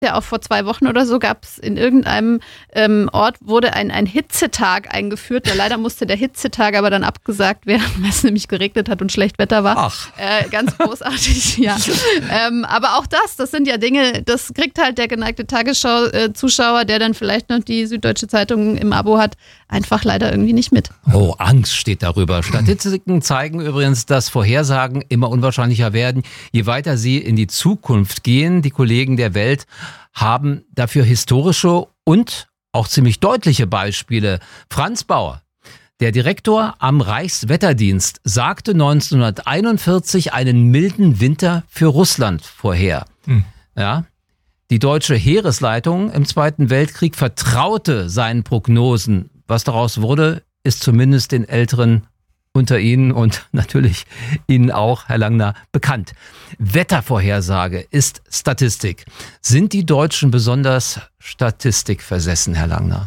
ja auch vor 2 Wochen oder so, gab es in irgendeinem Ort, wurde ein Hitzetag eingeführt. Leider musste der Hitzetag aber dann abgesagt werden, weil es nämlich geregnet hat und schlecht Wetter war. Ach. Ganz großartig, ja. Aber auch das sind ja Dinge, das kriegt halt der geneigte Tagesschau-Zuschauer, der dann vielleicht noch die Süddeutsche Zeitung im Abo hat, einfach leider irgendwie nicht mit. Oh, Angst steht darüber. Statistiken zeigen übrigens, dass Vorhersagen immer unwahrscheinlicher werden, je weiter sie in die Zukunft gehen. Die Kollegen der Welt haben dafür historische und auch ziemlich deutliche Beispiele. Franz Bauer, der Direktor am Reichswetterdienst, sagte 1941 einen milden Winter für Russland vorher. Ja, die deutsche Heeresleitung im Zweiten Weltkrieg vertraute seinen Prognosen. Was daraus wurde, ist zumindest den Älteren unter Ihnen und natürlich Ihnen auch, Herr Langner, bekannt. Wettervorhersage ist Statistik. Sind die Deutschen besonders statistikversessen, Herr Langner?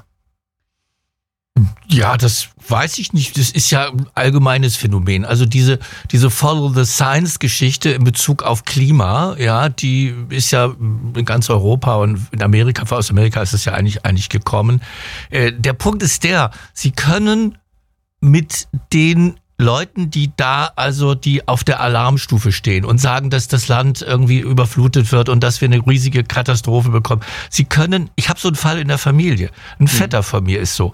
Ja, das weiß ich nicht. Das ist ja ein allgemeines Phänomen. Also diese Follow the Science-Geschichte in Bezug auf Klima, ja, die ist ja in ganz Europa und in Amerika, aus Amerika ist es ja eigentlich gekommen. Der Punkt ist Sie können mit den Leuten, die auf der Alarmstufe stehen und sagen, dass das Land irgendwie überflutet wird und dass wir eine riesige Katastrophe bekommen. Ich habe so einen Fall in der Familie, ein Vetter von mir ist so,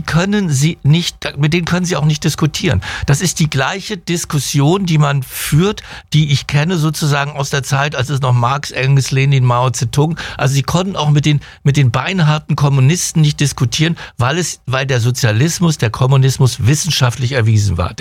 mit denen können Sie auch nicht diskutieren. Das ist die gleiche Diskussion, die man führt, die ich kenne sozusagen aus der Zeit, als es noch Marx, Engels, Lenin, Mao Zedong, also Sie konnten auch mit den beinharten Kommunisten nicht diskutieren, weil der Sozialismus, der Kommunismus wissenschaftlich erwiesen war.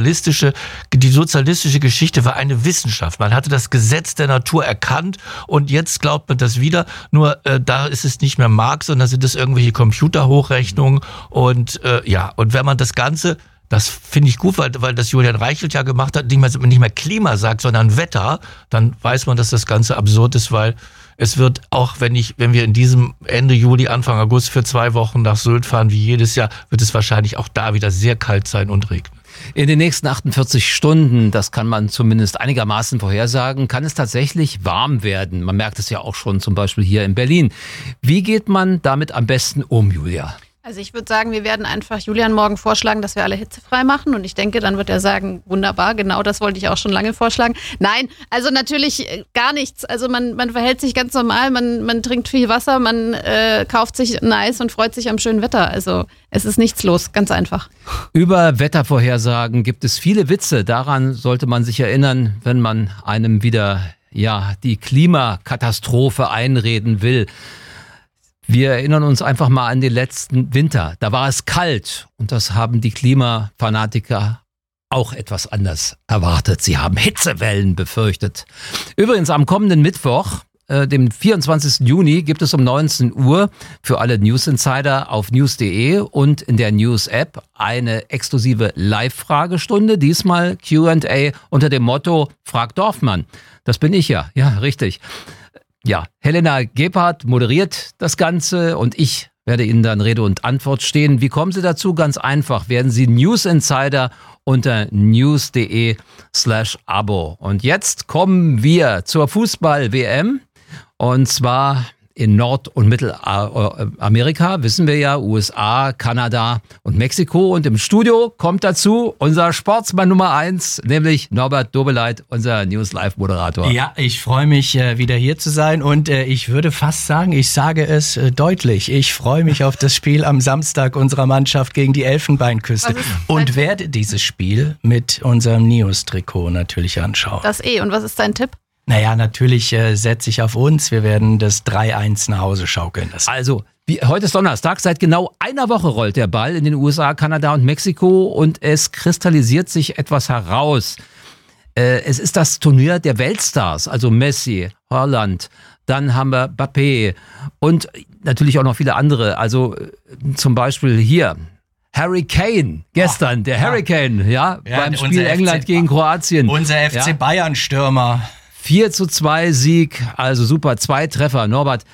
Die sozialistische Geschichte war eine Wissenschaft. Man hatte das Gesetz der Natur erkannt und jetzt glaubt man das wieder. Nur da ist es nicht mehr Marx, sondern sind es irgendwelche Computerhochrechnungen und und wenn man das Ganze, das finde ich gut, weil das Julian Reichelt ja gemacht hat, nicht mehr Klima sagt, sondern Wetter, dann weiß man, dass das Ganze absurd ist, weil es wird auch, wenn wir in diesem Ende Juli, Anfang August für 2 Wochen nach Sylt fahren, wie jedes Jahr, wird es wahrscheinlich auch da wieder sehr kalt sein und regnen. In den nächsten 48 Stunden, das kann man zumindest einigermaßen vorhersagen, kann es tatsächlich warm werden. Man merkt es ja auch schon zum Beispiel hier in Berlin. Wie geht man damit am besten um, Julia? Also ich würde sagen, wir werden einfach Julian morgen vorschlagen, dass wir alle hitzefrei machen. Und ich denke, dann wird er sagen, wunderbar, genau das wollte ich auch schon lange vorschlagen. Nein, also natürlich gar nichts. Also man verhält sich ganz normal, man trinkt viel Wasser, man kauft sich ein Eis und freut sich am schönen Wetter. Also es ist nichts los, ganz einfach. Über Wettervorhersagen gibt es viele Witze. Daran sollte man sich erinnern, wenn man einem wieder die Klimakatastrophe einreden will. Wir erinnern uns einfach mal an den letzten Winter. Da war es kalt und das haben die Klimafanatiker auch etwas anders erwartet. Sie haben Hitzewellen befürchtet. Übrigens am kommenden Mittwoch, dem 24. Juni, gibt es um 19 Uhr für alle News Insider auf news.de und in der News-App eine exklusive Live-Fragestunde. Diesmal Q&A unter dem Motto Frag Dorfmann. Das bin ich ja, richtig. Ja, Helena Gebhardt moderiert das Ganze und ich werde Ihnen dann Rede und Antwort stehen. Wie kommen Sie dazu? Ganz einfach. Werden Sie News Insider unter news.de/Abo. Und jetzt kommen wir zur Fußball-WM. Und zwar in Nord- und Mittelamerika, wissen wir ja, USA, Kanada und Mexiko. Und im Studio kommt dazu unser Sportsmann Nummer 1, nämlich Norbert Dobeleit, unser News-Live-Moderator. Ja, ich freue mich, wieder hier zu sein und ich würde fast sagen, ich sage es deutlich, ich freue mich auf das Spiel am Samstag unserer Mannschaft gegen die Elfenbeinküste und werde dieses Spiel mit unserem News-Trikot natürlich anschauen. Und was ist dein Tipp? Naja, natürlich setze ich auf uns. Wir werden das 3-1 nach Hause schaukeln lassen. Also, heute ist Donnerstag. Seit genau einer Woche rollt der Ball in den USA, Kanada und Mexiko und es kristallisiert sich etwas heraus. Es ist das Turnier der Weltstars, also Messi, Haaland, dann haben wir Mbappé und natürlich auch noch viele andere. Also zum Beispiel hier Harry Kane, gestern, der Hurricane, beim Spiel England gegen Kroatien. Unser FC Bayern-Stürmer. 4:2 Sieg, also super, 2 Treffer. Norbert,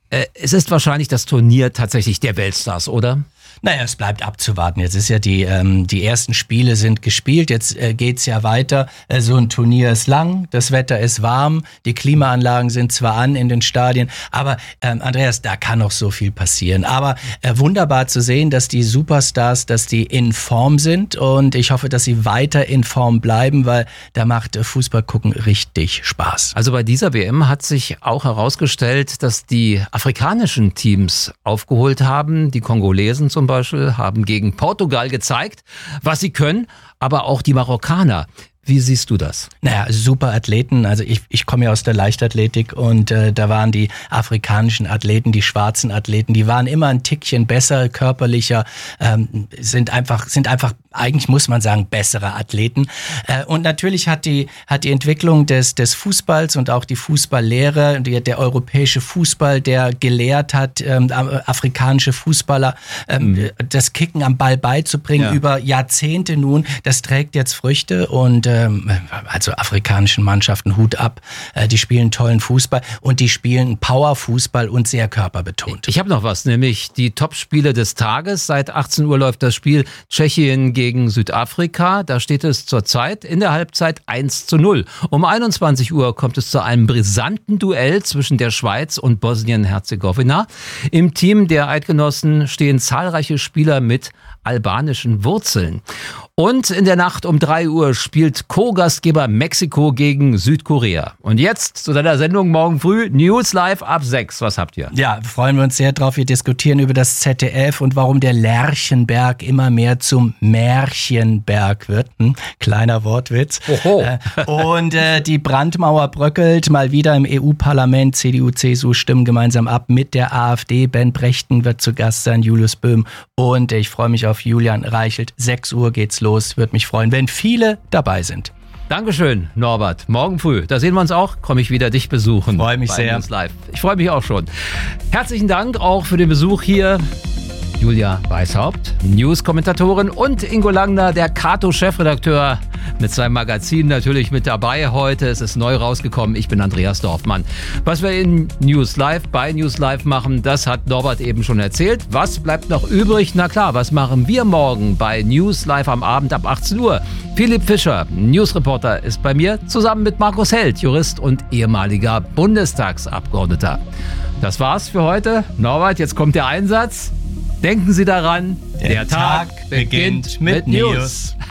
Es ist wahrscheinlich das Turnier tatsächlich der Weltstars, oder? Naja, es bleibt abzuwarten. Jetzt ist ja die ersten Spiele sind gespielt, jetzt geht's ja weiter. So ein Turnier ist lang, das Wetter ist warm, die Klimaanlagen sind zwar an in den Stadien, aber Andreas, da kann noch so viel passieren. Aber wunderbar zu sehen, dass die Superstars, dass die in Form sind und ich hoffe, dass sie weiter in Form bleiben, weil da macht Fußball gucken richtig Spaß. Also bei dieser WM hat sich auch herausgestellt, dass die afrikanischen Teams aufgeholt haben, die Kongolesen zum Beispiel haben gegen Portugal gezeigt, was sie können, aber auch die Marokkaner. Wie siehst du das? Naja, super Athleten. Also ich komme ja aus der Leichtathletik und da waren die afrikanischen Athleten, die schwarzen Athleten, die waren immer ein Tickchen besser, körperlicher, sind einfach eigentlich muss man sagen, bessere Athleten. Und natürlich hat die Entwicklung des Fußballs und auch die Fußballlehre, der europäische Fußball, der gelehrt hat, afrikanische Fußballer das Kicken am Ball beizubringen, über Jahrzehnte nun, das trägt jetzt Früchte und also afrikanischen Mannschaften Hut ab, die spielen tollen Fußball und die spielen Powerfußball und sehr körperbetont. Ich habe noch was, nämlich die Topspiele des Tages. Seit 18 Uhr läuft das Spiel Tschechien gegen Südafrika. Da steht es zurzeit in der Halbzeit 1:0. Um 21 Uhr kommt es zu einem brisanten Duell zwischen der Schweiz und Bosnien-Herzegowina. Im Team der Eidgenossen stehen zahlreiche Spieler mit albanischen Wurzeln. Und in der Nacht um 3 Uhr spielt Co-Gastgeber Mexiko gegen Südkorea. Und jetzt zu deiner Sendung morgen früh, News Live ab 6. Was habt ihr? Ja, freuen wir uns sehr drauf. Wir diskutieren über das ZDF und warum der Lerchenberg immer mehr zum Märchenberg wird. Kleiner Wortwitz. Und die Brandmauer bröckelt mal wieder im EU-Parlament. CDU, CSU stimmen gemeinsam ab mit der AfD. Ben Brechten wird zu Gast sein, Julius Böhm. Und ich freue mich auf Julian Reichelt. 6 Uhr geht's los. Würde mich freuen, wenn viele dabei sind. Dankeschön, Norbert. Morgen früh, da sehen wir uns auch, komme ich wieder dich besuchen. Freue mich sehr. News Live. Ich freue mich auch schon. Herzlichen Dank auch für den Besuch hier. Julia Weishaupt, News-Kommentatorin, und Ingo Langner, der Kato-Chefredakteur, mit seinem Magazin natürlich mit dabei heute. Es ist neu rausgekommen. Ich bin Andreas Dorfmann. Was wir in News Live, bei News Live machen, das hat Norbert eben schon erzählt. Was bleibt noch übrig? Na klar, was machen wir morgen bei News Live am Abend ab 18 Uhr? Philipp Fischer, Newsreporter, ist bei mir, zusammen mit Markus Held, Jurist und ehemaliger Bundestagsabgeordneter. Das war's für heute. Norbert, jetzt kommt der Einsatz. Denken Sie daran, der Tag beginnt mit News.